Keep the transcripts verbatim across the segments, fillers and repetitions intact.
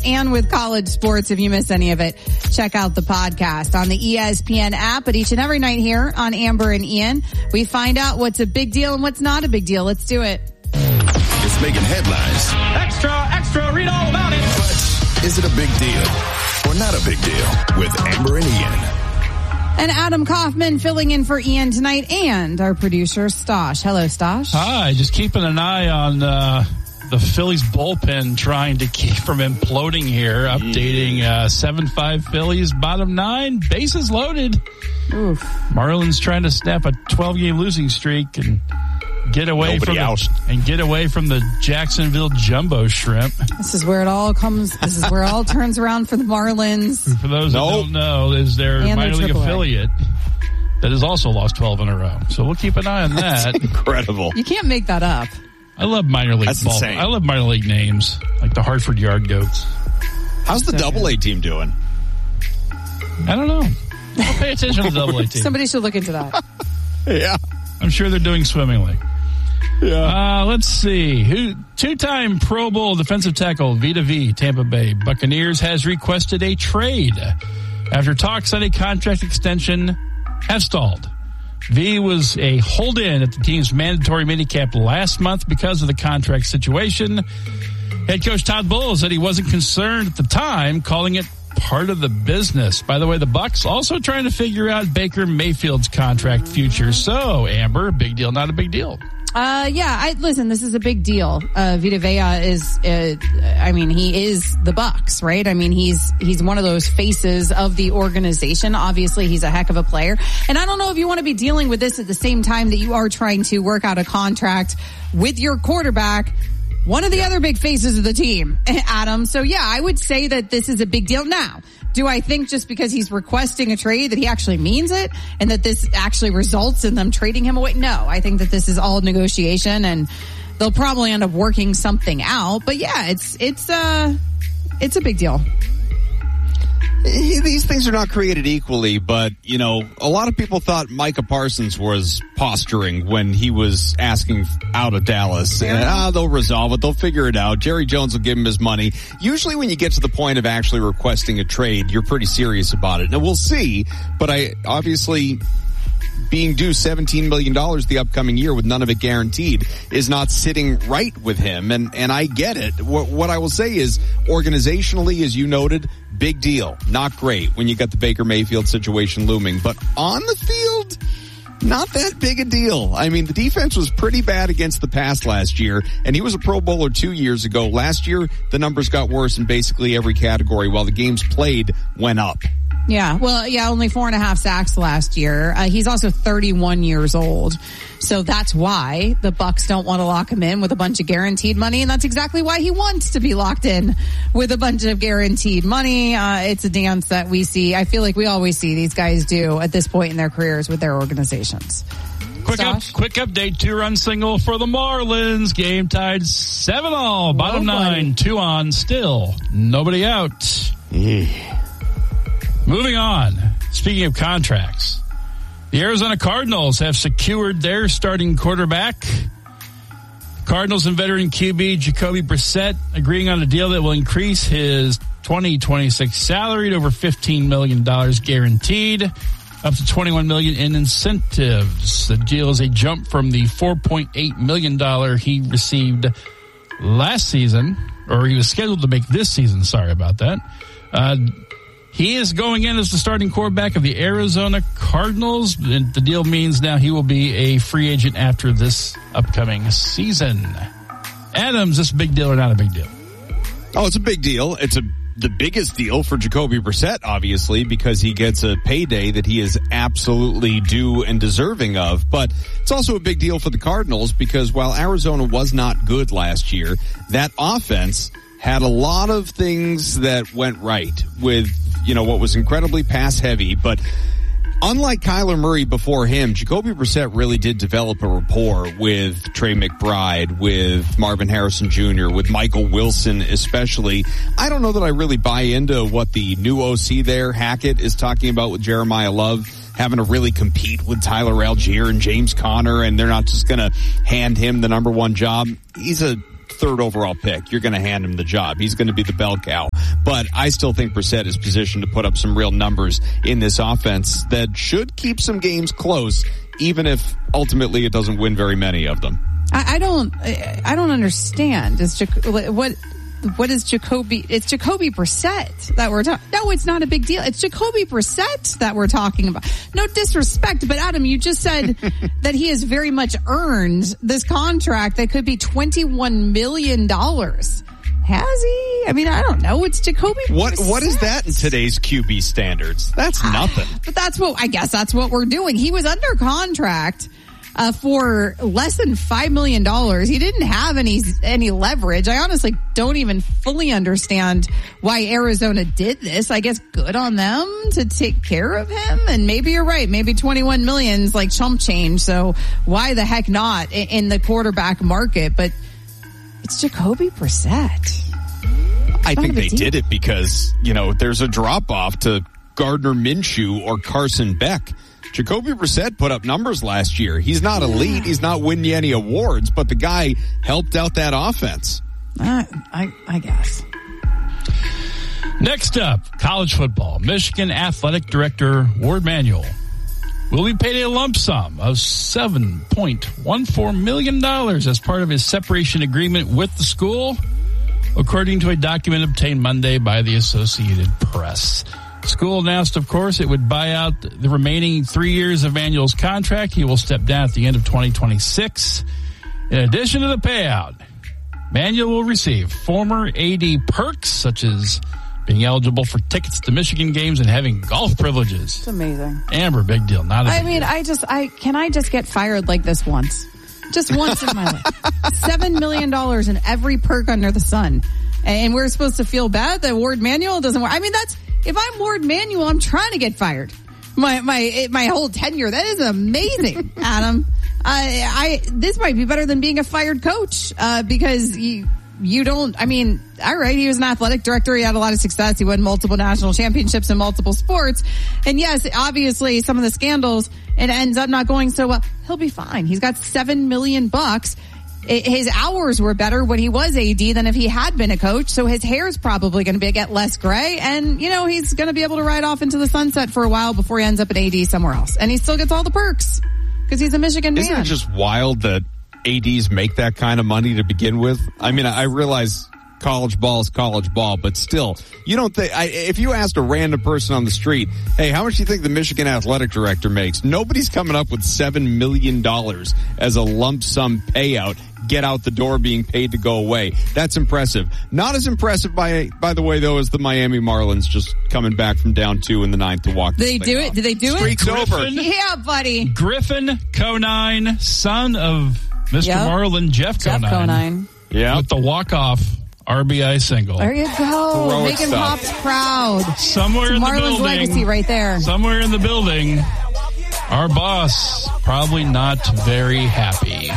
and with college sports. If you miss any of it, check out the podcast on the E S P N app. But each and every night here on Amber and Ian, we find out what's a big deal and what's not a big deal. Let's do it. It's making headlines. Extra, extra, read all about it. But is it a big deal or not a big deal with Amber and Ian? And Adam Kaufman filling in for Ian tonight, and our producer, Stosh. Hello, Stosh. Hi, just keeping an eye on uh, the Phillies bullpen trying to keep from imploding here. Updating uh, seven five Phillies, bottom nine, bases loaded. Oof. Marlins trying to snap a twelve-game losing streak and get away Nobody from the, out. and get away from the Jacksonville Jumbo Shrimp. This is where it all comes. This is where it all turns around for the Marlins. For those Nope. that don't know, is their And their minor league triple A. affiliate that has also lost twelve in a row. So we'll keep an eye on that. Incredible. You can't make that up. I love minor league That's ball. insane. I love minor league names like the Hartford Yard Goats. How's the So double A team doing? I don't know. I'll pay attention to the double A team. Somebody should look into that. Yeah. I'm sure they're doing swimmingly. Yeah. Uh, let's see. Who, two-time Pro Bowl defensive tackle Vita V, Tampa Bay Buccaneers, has requested a trade after talks on a contract extension have stalled. V was a hold-in at the team's mandatory minicamp last month because of the contract situation. Head coach Todd Bowles said he wasn't concerned at the time, calling it part of the business. By the way, the Bucs also trying to figure out Baker Mayfield's contract future. So, Amber, big deal, not a big deal. Uh, yeah, I, listen, this is a big deal. Uh, Vita Vea is, uh, I mean, he is the Bucs, right? I mean, he's, he's one of those faces of the organization. Obviously, he's a heck of a player. And I don't know if you want to be dealing with this at the same time that you are trying to work out a contract with your quarterback, one of the other big faces of the team, Adam. So yeah, I would say that this is a big deal. Now, do I think just because he's requesting a trade that he actually means it and that this actually results in them trading him away? No, I think that this is all negotiation and they'll probably end up working something out. But yeah, it's, it's, uh, it's a big deal. These things are not created equally, but, you know, a lot of people thought Micah Parsons was posturing when he was asking out of Dallas. And, ah, they'll resolve it. They'll figure it out. Jerry Jones will give him his money. Usually when you get to the point of actually requesting a trade, you're pretty serious about it. Now, we'll see, but I obviously being due seventeen million dollars the upcoming year with none of it guaranteed is not sitting right with him. And, and I get it. What, what I will say is organizationally, as you noted, big deal. Not great when you got the Baker Mayfield situation looming, but on the field, not that big a deal. I mean, the defense was pretty bad against the pass last year, and he was a Pro Bowler two years ago. Last year, the numbers got worse in basically every category while the games played went up. Yeah, well, yeah, only four and a half sacks last year. Uh, he's also thirty-one years old. So that's why the Bucs don't want to lock him in with a bunch of guaranteed money. And that's exactly why he wants to be locked in with a bunch of guaranteed money. Uh, it's a dance that we see. I feel like we always see these guys do at this point in their careers with their organizations. Quick up, quick update, two-run single for the Marlins. Game tied seven all. Bottom Whoa, nine, buddy. two on, still nobody out. Yeah. Moving on. Speaking of contracts, the Arizona Cardinals have secured their starting quarterback. Cardinals and veteran Q B Jacoby Brissett agreeing on a deal that will increase his twenty twenty-six salary to over fifteen million dollars guaranteed, up to twenty-one million dollars in incentives. The deal is a jump from the four point eight million dollars he received last season, or he was scheduled to make this season. Sorry about that. Uh, He is going in as the starting quarterback of the Arizona Cardinals. And the deal means now he will be a free agent after this upcoming season. Adams, this a big deal or not a big deal? Oh, it's a big deal. It's a the biggest deal for Jacoby Brissett, obviously, because he gets a payday that he is absolutely due and deserving of. But it's also a big deal for the Cardinals because while Arizona was not good last year, that offense had a lot of things that went right with, you know, what was incredibly pass heavy. But unlike Kyler Murray before him, Jacoby Brissett really did develop a rapport with Trey McBride, with Marvin Harrison Junior, with Michael Wilson especially. I don't know that I really buy into what the new O C there, Hackett, is talking about with Jeremiah Love, having to really compete with Tyler Algier and James Conner, and they're not just going to hand him the number one job. He's a third overall pick. You're going to hand him the job. He's going to be the bell cow. But I still think Brissett is positioned to put up some real numbers in this offense that should keep some games close, even if ultimately it doesn't win very many of them. I, I don't, I don't understand. Is Jac- what, what is Jacoby? It's Jacoby Brissett that we're talking. No, it's not a big deal. It's Jacoby Brissett that we're talking about. No disrespect, but Adam, you just said that he has very much earned this contract that could be twenty-one million dollars. Has he? I mean, I don't know. It's Jacoby What Brissett. What is that in today's Q B standards? That's nothing. But that's what, I guess that's what we're doing. He was under contract uh, for less than five million dollars. He didn't have any, any leverage. I honestly don't even fully understand why Arizona did this. I guess good on them to take care of him. And maybe you're right. Maybe twenty-one million is like chump change. So why the heck not in, in the quarterback market? But it's Jacoby Brissett. I think they did it because, you know, there's a drop-off to Gardner Minshew or Carson Beck. Jacoby Brissett put up numbers last year. He's not elite. He's not winning you any awards, but the guy helped out that offense. Uh, I, I guess. Next up, college football. Michigan Athletic Director Ward Manuel will be paid a lump sum of seven point one four million dollars as part of his separation agreement with the school, according to a document obtained Monday by the Associated Press. School announced, of course, it would buy out the remaining three years of Manuel's contract. He will step down at the end of twenty twenty-six. In addition to the payout, Manuel will receive former A D perks, such as being eligible for tickets to Michigan games and having golf privileges. It's amazing. Amber, big deal. Not a big I mean, deal. I just, I, can I just get fired like this once? Just once in my life. Seven million dollars in every perk under the sun. And we're supposed to feel bad that Ward Manuel doesn't work. I mean, that's, if I'm Ward Manuel, I'm trying to get fired. My, my, my whole tenure. That is amazing, Adam. I, I, this might be better than being a fired coach, uh, because you, you don't, I mean, all right, he was an athletic director. He had a lot of success. He won multiple national championships in multiple sports. And yes, obviously some of the scandals, it ends up not going so well. He'll be fine. He's got seven million bucks. His hours were better when he was A D than if he had been a coach. So his hair is probably going to be, get less gray. And, you know, he's going to be able to ride off into the sunset for a while before he ends up at A D somewhere else. And he still gets all the perks because he's a Michigan man. Isn't it just wild that A Ds make that kind of money to begin with? I mean, I realize college ball is college ball, but still, you don't think, I, if you asked a random person on the street, hey, how much do you think the Michigan athletic director makes? Nobody's coming up with seven million dollars as a lump sum payout. Get out the door being paid to go away. That's impressive. Not as impressive, by by the way, though, as the Miami Marlins just coming back from down two in the ninth to walk. Did they do it? Did they do it? Streak's over. Yeah, buddy. Griffin Conine, son of Mister Yep. Marlin, Jeff Conine. Jeff Conine. Yeah. With the walk-off R B I single. There you go. Heroic Making stuff. Pops proud. Somewhere in the Marlins building. legacy right there. Somewhere in the building, our boss probably not very happy.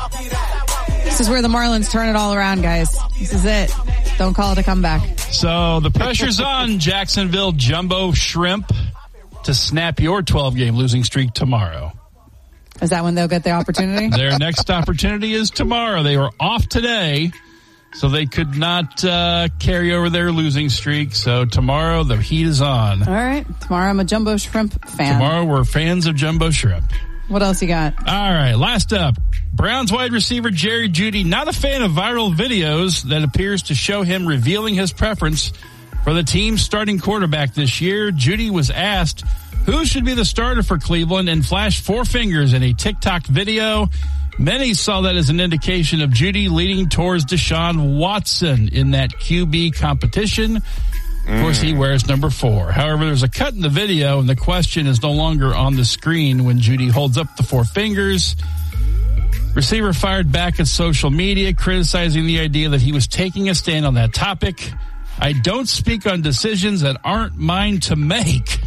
This is where the Marlins turn it all around, guys. This is it. Don't call it a comeback. So the pressure's on Jacksonville Jumbo Shrimp to snap your twelve-game losing streak tomorrow. Is that when they'll get the opportunity? Their next opportunity is tomorrow. They were off today, so they could not uh, carry over their losing streak. So tomorrow the heat is on. All right. Tomorrow I'm a Jumbo Shrimp fan. Tomorrow we're fans of Jumbo Shrimp. What else you got? All right, last up. Browns wide receiver Jerry Jeudy, not a fan of viral videos that appears to show him revealing his preference for the team's starting quarterback this year. Jeudy was asked who should be the starter for Cleveland and flashed four fingers in a TikTok video. Many saw that as an indication of Jeudy leaning towards Deshaun Watson in that Q B competition. Of course, he wears number four. However, there's a cut in the video, and the question is no longer on the screen when Jeudy holds up the four fingers. Receiver fired back at social media, criticizing the idea that he was taking a stand on that topic. I don't speak on decisions that aren't mine to make.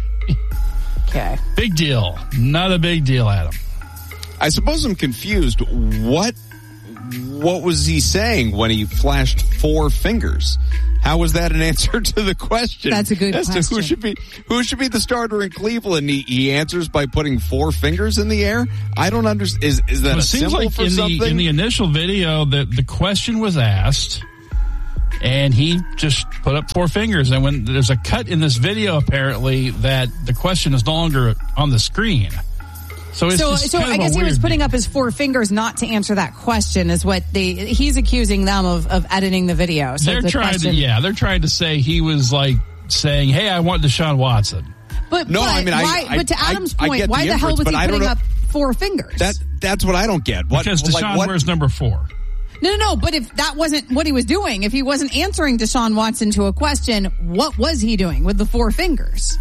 Okay. Big deal. Not a big deal, Adam. I suppose I'm confused. What what was he saying when he flashed four fingers? How was that an answer to the question? That's a good As question. to who should be who should be the starter in Cleveland? He, he answers by putting four fingers in the air. I don't understand. Is is that Well, a it seems symbol like for in something? the in the initial video that the question was asked, And he just put up four fingers. And when there's a cut in this video, apparently, that the question is no longer on the screen. So, it's so, just so kind I of guess he weird... was putting up his four fingers not to answer that question is what they, he's accusing them of, of editing the video. So they're the trying question, to, yeah, they're trying to say he was like saying, hey, I want Deshaun Watson. But, no, but, I mean, why, I, but to I, Adam's I, point, I why the, the hell was he I putting know, up four fingers? That That's what I don't get. What, because Deshaun like, what, wears number four. No, no, no, but if that wasn't what he was doing, if he wasn't answering Deshaun Watson to a question, what was he doing with the four fingers?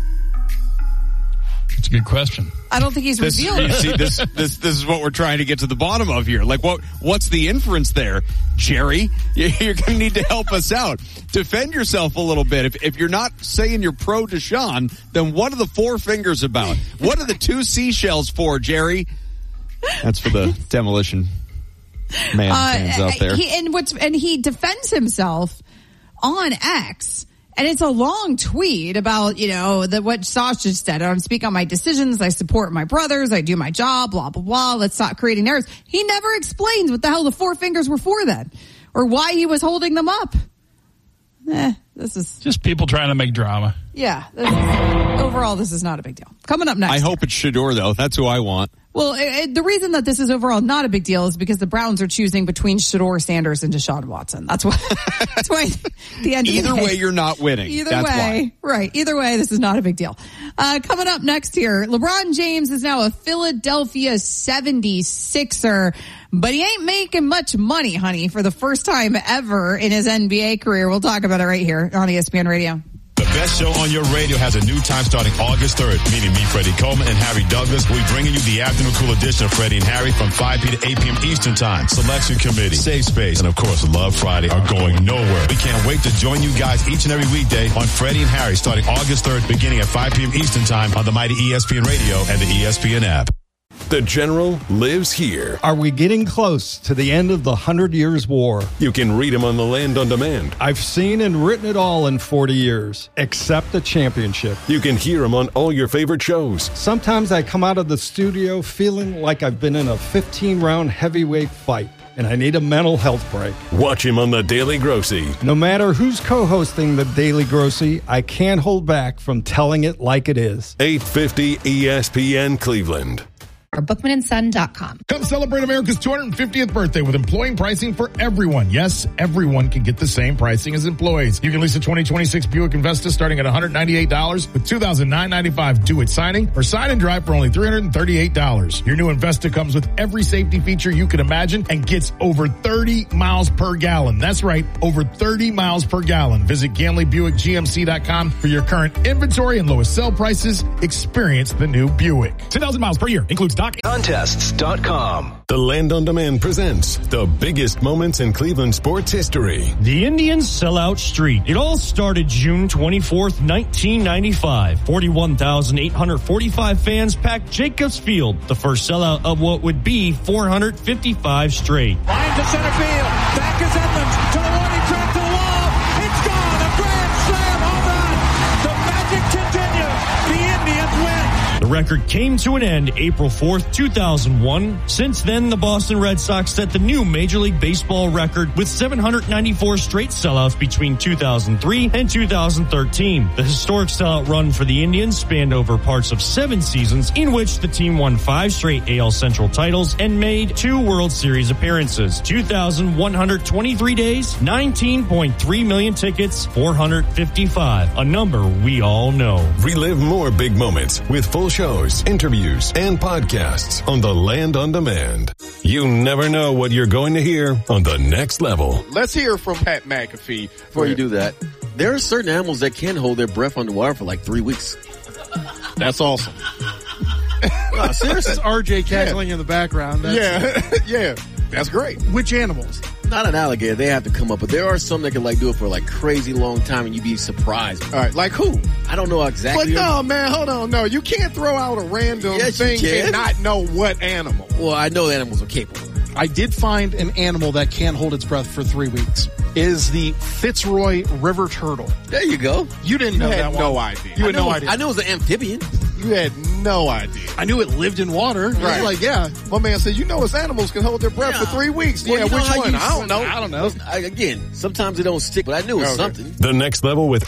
It's a good question. I don't think he's This, revealed. see, this, this, this is what we're trying to get to the bottom of here. Like, what, what's the inference there, Jerry? You're going to need to help us out. Defend yourself a little bit. If, if you're not saying you're pro Deshaun, then what are the four fingers about? What are the two seashells for, Jerry? That's for the demolition man Uh, fans out there. He, and what's and he defends himself on X. And it's a long tweet about, you know, the, what Sasha said. I don't speak on my decisions. I support my brothers. I do my job, blah, blah, blah. Let's stop creating narratives. He never explains what the hell the four fingers were for then or why he was holding them up. Eh, this is just people trying to make drama. Yeah. This is, overall, this is not a big deal. Coming up next. I hope it's Shedeur, though. That's who I want. Well, it, it, the reason that this is overall not a big deal is because the Browns are choosing between Shedeur Sanders and Deshaun Watson. That's why. That's why. The end. Either of the way, you're not winning. Either that's way, why. Right? Either way, this is not a big deal. Uh, coming up next here, LeBron James is now a Philadelphia seventy-sixer, but he ain't making much money, honey, for the first time ever in his N B A career. We'll talk about it right here on E S P N Radio. The best show on your radio has a new time starting August third, meaning me, Freddie Coleman, and Harry Douglas will be bringing you the afternoon cool edition of Freddie and Harry from five p.m. to eight p.m. Eastern Time. Selection Committee, Safe Space, and of course Love Friday are going nowhere. We can't wait to join you guys each and every weekday on Freddie and Harry starting August third, beginning at five p.m. Eastern Time on the mighty E S P N Radio and the E S P N app. The General lives here. Are we getting close to the end of the Hundred Years' War? You can read him on the Land on Demand. I've seen and written it all in forty years, except the championship. You can hear him on all your favorite shows. Sometimes I come out of the studio feeling like I've been in a fifteen-round heavyweight fight, and I need a mental health break. Watch him on The Daily Grossy. No matter who's co-hosting The Daily Grossy, I can't hold back from telling it like it is. eight fifty E S P N Cleveland. Or bookman and son dot com. Come celebrate America's two hundred fiftieth birthday with employee pricing for everyone. Yes, everyone can get the same pricing as employees. You can lease a twenty twenty-six Buick Investa starting at one hundred ninety-eight dollars with two thousand nine hundred ninety-five dollars due at signing, or sign and drive for only three hundred thirty-eight dollars. Your new Investa comes with every safety feature you can imagine and gets over thirty miles per gallon. That's right, over thirty miles per gallon. Visit Gamley Buick G M C dot com for your current inventory and lowest sell prices. Experience the new Buick. ten thousand miles per year. Includes dock. Contests dot com. The Land on Demand presents the biggest moments in Cleveland sports history. The Indians sell out streak. It all started June twenty-fourth, nineteen ninety-five. forty-one thousand eight hundred forty-five fans packed Jacobs Field, the first sellout of what would be four hundred fifty-five straight. Line to center field. Back is Edmonds to the warning track to the wall. It's gone. A grand slam home run. The magic continues. The Indians win. The record came to an end April fourth, two thousand one. Since then, the Boston Red Sox set the new Major League Baseball record with seven hundred ninety-four straight sellouts between two thousand three and two thousand thirteen. The historic sellout run for the Indians spanned over parts of seven seasons in which the team won five straight A L Central titles and made two World Series appearances. two thousand one hundred twenty-three days, nineteen point three million tickets, four hundred fifty-five, a number we all know. Relive more big moments with full shows, interviews, and podcasts on the Land on Demand. You never know what you're going to hear on the next level. Let's hear from Pat McAfee. Before you do that, there are certain animals that can hold their breath underwater for like three weeks. That's awesome. No, seriously. This is R J cackling yeah. in the background. That's yeah, yeah. That's great. Which animals? Not an alligator. They have to come up, but there are some that can like do it for like crazy long time, and you'd be surprised. All right, like who? I don't know exactly. But no, man, hold on. No, you can't throw out a random yes, thing you can. and not know what animal. Well, I know animals are capable. I did find an animal that can hold its breath for three weeks. Is the Fitzroy River turtle. There you go. You didn't you know had that one. No idea. You I had know, no idea. I know it was an amphibian. You had no idea. I knew it lived in water. Right. Like, yeah. My man said, you know, it's animals can hold their breath Yeah. for three weeks. Well, yeah, you know which how one? you- I don't know. I don't know. I, again, sometimes it don't stick, but I knew it was Okay. something. The Next Level with